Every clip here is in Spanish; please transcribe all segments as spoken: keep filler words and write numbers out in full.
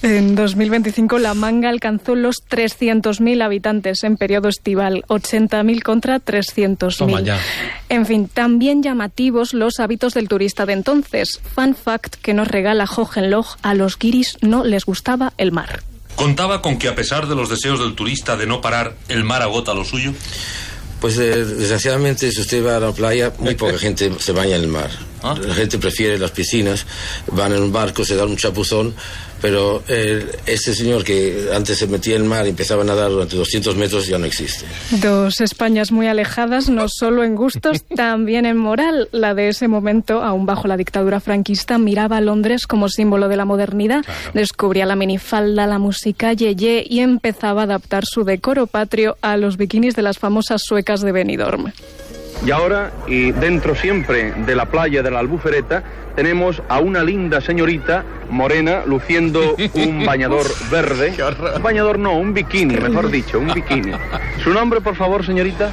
En dos mil veinticinco La Manga alcanzó los trescientos mil habitantes en periodo estival, ochenta mil contra trescientos mil. Toma ya. En fin, también llamativos los hábitos del turista de entonces. Fun fact que nos regala Hohenlohe: a los guiris no les gustaba el mar. ¿Contaba con que, a pesar de los deseos del turista de no parar, el mar agota lo suyo? Pues eh, desgraciadamente, si usted va a la playa, muy poca gente se baña en el mar. ¿Ah? La gente prefiere las piscinas, van en un barco, se dan un chapuzón, pero eh, este señor que antes se metía en el mar y empezaba a nadar durante doscientos metros ya no existe. Dos Españas muy alejadas, no solo en gustos, también en moral. La de ese momento, aún bajo la dictadura franquista, miraba a Londres como símbolo de la modernidad, claro. Descubría la minifalda, la música yeye y empezaba a adaptar su decoro patrio a los bikinis de las famosas suecas de Benidorm. Y ahora, y dentro siempre de la playa de la Albufereta, tenemos a una linda señorita morena luciendo un bañador verde. Un bañador no, un bikini, mejor dicho, un bikini. ¿Su nombre, por favor, señorita?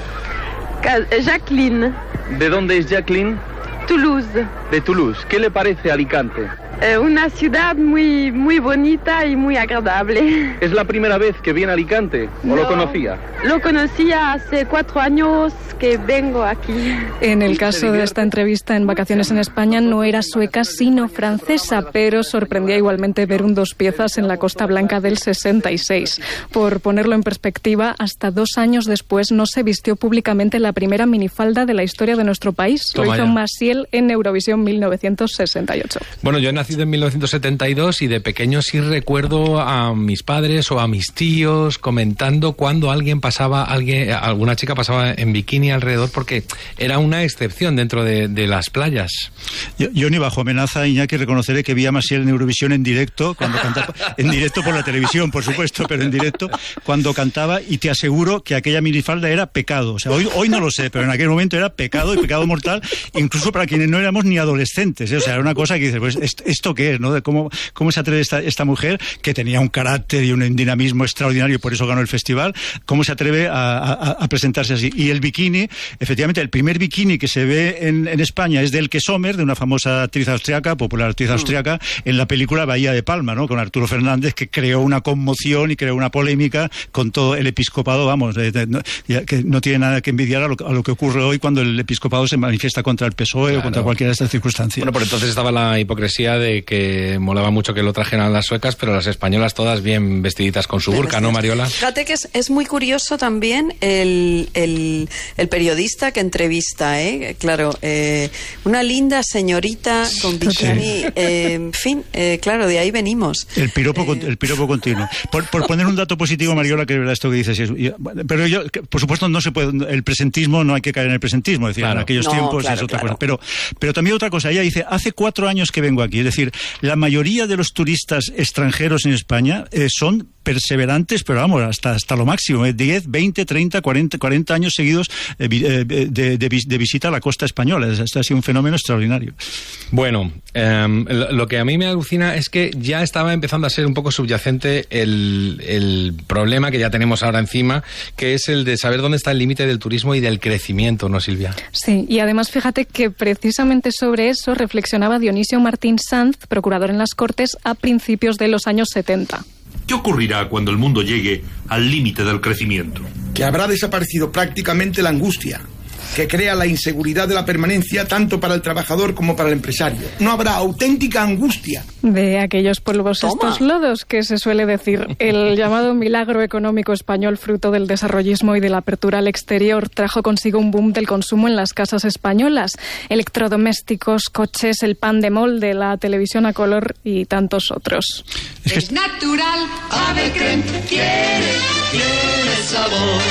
Jacqueline. ¿De dónde es Jacqueline? Toulouse. De Toulouse. ¿Qué le parece Alicante? Eh, una ciudad muy, muy bonita y muy agradable. ¿Es la primera vez que viene a Alicante o no, lo conocía? Lo conocía hace cuatro años que vengo aquí. En el caso de esta entrevista en Vacaciones en España no era sueca sino francesa, pero sorprendía igualmente ver un dos piezas en la Costa Blanca del sesenta y seis. Por ponerlo en perspectiva, hasta dos años después no se vistió públicamente la primera minifalda de la historia de nuestro país. Toma lo hizo ya. Maciel en Eurovisión mil novecientos sesenta y ocho. Bueno, yo he nacido en mil novecientos setenta y dos y de pequeño sí recuerdo a mis padres o a mis tíos comentando cuando alguien pasaba, alguien, alguna chica pasaba en bikini alrededor, porque era una excepción dentro de, de las playas. Yo, yo ni bajo amenaza, Iñaki, reconoceré que vi a Maciel en Eurovisión en directo, cuando cantaba, en directo por la televisión, por supuesto, pero en directo, cuando cantaba, y te aseguro que aquella minifalda era pecado. O sea, hoy, hoy no lo sé, pero en aquel momento era pecado y pecado mortal, incluso para quienes no éramos ni adolescentes, ¿eh? O sea, era una cosa que dices, pues, ¿esto qué es? ¿No? De cómo, cómo se atreve esta, esta mujer, que tenía un carácter y un dinamismo extraordinario y por eso ganó el festival, cómo se atreve a, a, a presentarse así. Y el bikini, efectivamente, el primer bikini que se ve en, en España es de Elke Sommer, de una famosa actriz austriaca, popular actriz austriaca, en la película Bahía de Palma, ¿no? Con Arturo Fernández, que creó una conmoción y creó una polémica con todo el episcopado, vamos, de, de, de, que no tiene nada que envidiar a lo, a lo que ocurre hoy cuando el episcopado se manifiesta contra el P S O E, claro, o contra cualquiera de estas circunstancias. Bueno, por entonces estaba la hipocresía de que molaba mucho que lo trajeran las suecas, pero las españolas todas bien vestiditas con su burka, ¿no, Mariola? Fíjate que es, es muy curioso también el, el, el periodista que entrevista, ¿eh? Claro, eh, una linda señorita con bikini, sí. eh, en fin, eh, claro, de ahí venimos. El piropo, eh, el piropo continuo. Por, por poner un dato positivo, Mariola, que es verdad esto que dices, pero yo, por supuesto, no se puede, el presentismo, no hay que caer en el presentismo, es decir, claro. En aquellos no, tiempos claro, es otra claro. cosa. Pero, pero también otra cosa, ella dice, hace cuatro años que vengo aquí, es decir, la mayoría de los turistas extranjeros en España eh, son perseverantes, pero vamos, hasta, hasta lo máximo, eh, diez, veinte, treinta, cuarenta, cuarenta años seguidos eh, de, de, de, de visita a la costa española. Esto ha sido un fenómeno extraordinario. Bueno, eh, lo que a mí me alucina es que ya estaba empezando a ser un poco subyacente el, el problema que ya tenemos ahora encima, que es el de saber dónde está el límite del turismo y del crecimiento, ¿no, Silvia? Sí, y además fíjate que precisamente sobre eso reflexionaba Dionisio Martín Sanz, procurador en las Cortes, a principios de los años setenta. ¿Qué ocurrirá cuando el mundo llegue al límite del crecimiento? Que habrá desaparecido prácticamente la angustia, que crea la inseguridad de la permanencia tanto para el trabajador como para el empresario. No habrá auténtica angustia. De aquellos polvos Toma. estos lodos que se suele decir. El llamado milagro económico español, fruto del desarrollismo y de la apertura al exterior, trajo consigo un boom del consumo en las casas españolas. Electrodomésticos, coches, el pan de molde, la televisión a color y tantos otros. Es, que es natural, Ave Creme quiere, quiere sabor.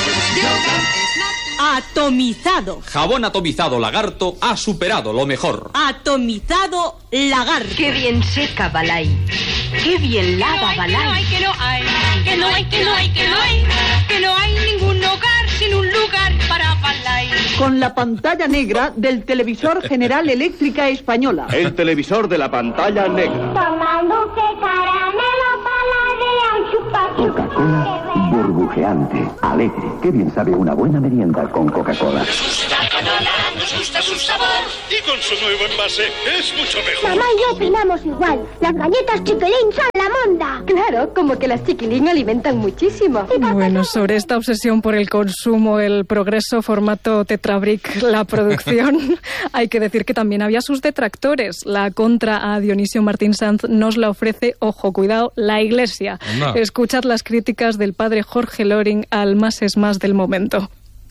Atomizado. Jabón atomizado Lagarto ha superado lo mejor. Atomizado Lagarto. Qué bien seca Balay. Qué bien lava Balay. Que no hay, que no hay, que no hay, que no hay, que no hay ningún hogar sin un lugar para Balay. Con la pantalla negra del televisor General Eléctrica Española. El televisor de la pantalla negra. Tomando que caramelo paladean chupa chupa. Coca-Cola burbujeante, alegre. Qué bien sabe una buena merienda con Coca-Cola. Nos gusta Coca-Cola, nos gusta su sabor. Y con su nuevo envase es mucho mejor. Mamá y yo opinamos igual. Las galletas Chiquilín son la monda. Claro, como que las chiquilín alimentan muchísimo. Bueno, sobre esta obsesión por el consumo, el progreso formato Tetrabric, la producción, hay que decir que también había sus detractores. La contra a Dionisio Martín Sanz nos la ofrece, ojo, cuidado, la Iglesia. No. Escuchad las críticas del padre Jorge Loring al más es más del momento.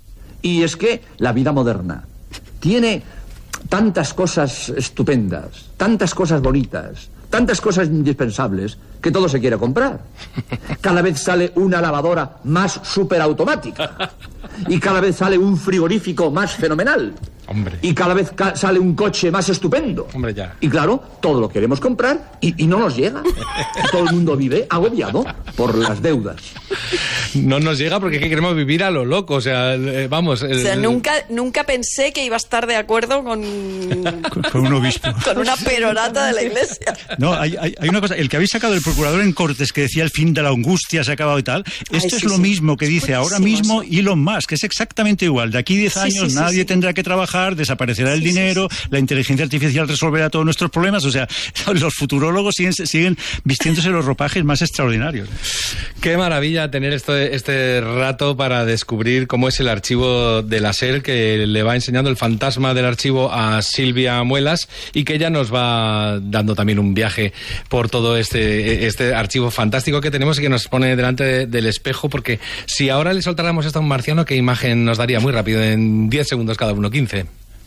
Y es que la vida moderna tiene tantas cosas estupendas, tantas cosas bonitas, tantas cosas indispensables, que todo se quiere comprar. Cada vez sale una lavadora más superautomática. Y cada vez sale un frigorífico más fenomenal. Hombre. Y cada vez ca sale un coche más estupendo. Hombre, ya. Y claro, todo lo queremos comprar y, y no nos llega. Y todo el mundo vive agobiado por las deudas. No nos llega porque es que queremos vivir a lo loco. O sea, eh, vamos... El, o sea, nunca, nunca pensé que iba a estar de acuerdo con... Con, con un obispo. Con una perorata de la Iglesia. No, hay, hay, hay una cosa. El que habéis sacado el procurador en Cortes, que decía el fin de la angustia se ha acabado y tal, esto Ay, sí, es lo sí. mismo que dice ahora mismo Elon Musk, que es exactamente igual. De aquí diez años sí, sí, nadie sí, sí. tendrá que trabajar, desaparecerá el sí, dinero, sí, sí. la inteligencia artificial resolverá todos nuestros problemas. O sea, los futurólogos siguen, siguen vistiéndose los ropajes más extraordinarios. Qué maravilla tener esto, este rato para descubrir cómo es el archivo de la SER, que le va enseñando el fantasma del archivo a Silvia Muelas y que ella nos va dando también un viaje por todo este, este archivo fantástico que tenemos y que nos pone delante de, del espejo, porque si ahora le soltáramos esto a un marciano, ¿qué imagen nos daría? Muy rápido, en diez segundos cada uno, quince.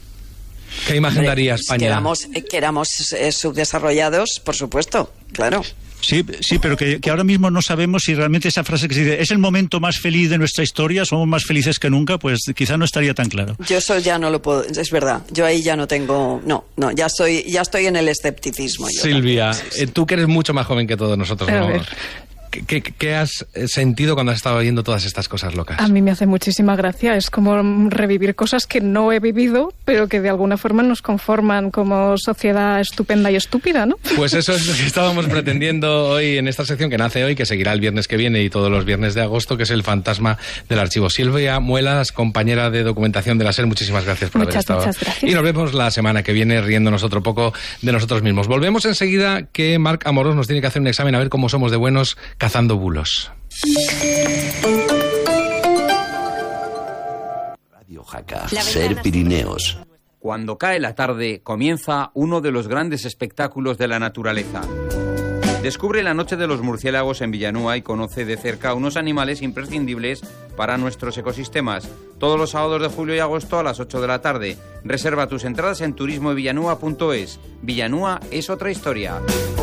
¿Qué imagen Hombre, daría España? Que éramos, que éramos eh, subdesarrollados, por supuesto, claro. Sí, sí, pero que, que ahora mismo no sabemos si realmente esa frase que se dice es el momento más feliz de nuestra historia, somos más felices que nunca, pues quizá no estaría tan claro. Yo eso ya no lo puedo, es verdad, yo ahí ya no tengo, no, no, ya estoy, ya estoy en el escepticismo. Yo Silvia, sí, sí. Eh, tú que eres mucho más joven que todos nosotros, ¿no? ¿Qué, qué has sentido cuando has estado viendo todas estas cosas locas? A mí me hace muchísima gracia. Es como revivir cosas que no he vivido, pero que de alguna forma nos conforman como sociedad estupenda y estúpida, ¿no? Pues eso es lo que estábamos pretendiendo hoy en esta sección que nace hoy, que seguirá el viernes que viene y todos los viernes de agosto, que es el fantasma del archivo. Silvia Muelas, compañera de documentación de la SER, muchísimas gracias por muchas, haber estado. Muchas gracias. Y nos vemos la semana que viene riéndonos otro poco de nosotros mismos. Volvemos enseguida, que Marc Amorós nos tiene que hacer un examen a ver cómo somos de buenos cazando bulos. Radio Jaca, SER Pirineos. Cuando cae la tarde, comienza uno de los grandes espectáculos de la naturaleza. Descubre la Noche de los Murciélagos en Villanúa y conoce de cerca unos animales imprescindibles para nuestros ecosistemas. Todos los sábados de julio y agosto a las ocho de la tarde. Reserva tus entradas en turismo de villanúa punto es. Villanúa es otra historia.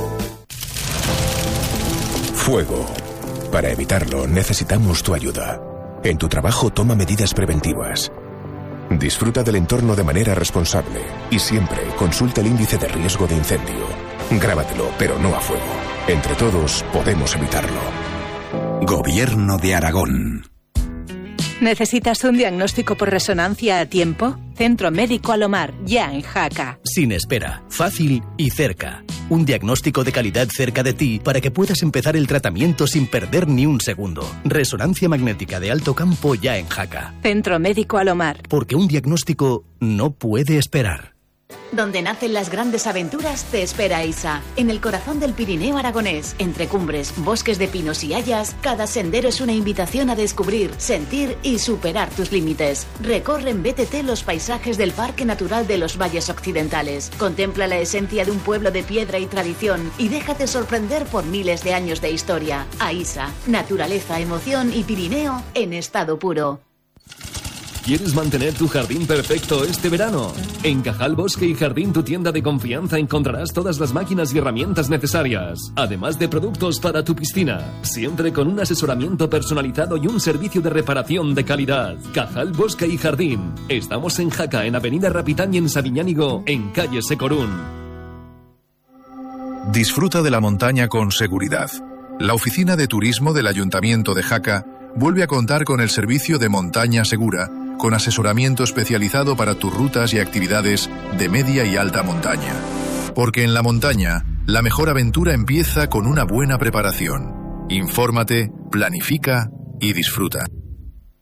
Fuego. Para evitarlo, necesitamos tu ayuda. En tu trabajo, toma medidas preventivas. Disfruta del entorno de manera responsable y siempre consulta el índice de riesgo de incendio. Grábatelo, pero no a fuego. Entre todos, podemos evitarlo. Gobierno de Aragón. ¿Necesitas un diagnóstico por resonancia a tiempo? Centro Médico Alomar, ya en Jaca. Sin espera, fácil y cerca. Un diagnóstico de calidad cerca de ti para que puedas empezar el tratamiento sin perder ni un segundo. Resonancia magnética de alto campo ya en Jaca. Centro Médico Alomar. Porque un diagnóstico no puede esperar. Donde nacen las grandes aventuras te espera ISA. En el corazón del Pirineo aragonés, entre cumbres, bosques de pinos y hayas, cada sendero es una invitación a descubrir, sentir y superar tus límites. Recorre en B T T los paisajes del Parque Natural de los Valles Occidentales. Contempla la esencia de un pueblo de piedra y tradición y déjate sorprender por miles de años de historia. AISA, naturaleza, emoción y Pirineo en estado puro. ¿Quieres mantener tu jardín perfecto este verano? En Cajal Bosque y Jardín, tu tienda de confianza, encontrarás todas las máquinas y herramientas necesarias, además de productos para tu piscina, siempre con un asesoramiento personalizado y un servicio de reparación de calidad. Cajal Bosque y Jardín. Estamos en Jaca, en Avenida Rapitán, y en Sabiñánigo, en calle Secorún. Disfruta de la montaña con seguridad. La Oficina de Turismo del Ayuntamiento de Jaca vuelve a contar con el servicio de Montaña Segura, con asesoramiento especializado para tus rutas y actividades de media y alta montaña. Porque en la montaña, la mejor aventura empieza con una buena preparación. Infórmate, planifica y disfruta.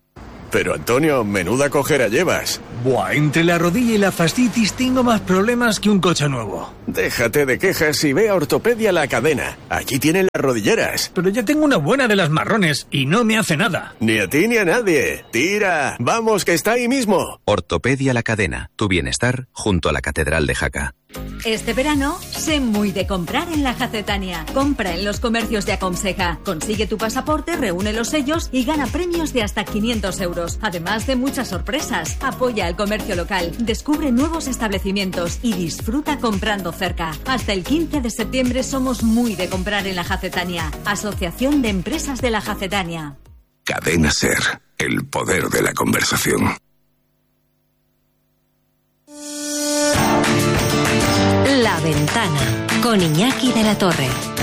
Pero Antonio, menuda cojera llevas. Buah, entre la rodilla y la fascitis tengo más problemas que un coche nuevo. Déjate de quejas y ve a Ortopedia La Cadena. Allí tienen las rodilleras. Pero ya tengo una buena de las marrones y no me hace nada. Ni a ti ni a nadie. Tira, vamos que está ahí mismo. Ortopedia La Cadena. Tu bienestar junto a la Catedral de Jaca. Este verano, sé muy de comprar en la Jacetania. Compra en los comercios de Aconseja. Consigue tu pasaporte, reúne los sellos y gana premios de hasta quinientos euros. Además de muchas sorpresas. Apoya al comercio local, descubre nuevos establecimientos y disfruta comprando cerca. Hasta el quince de septiembre somos muy de comprar en la Jacetania. Asociación de Empresas de la Jacetania. Cadena Ser, el poder de la conversación. La Ventana, con Iñaki de la Torre.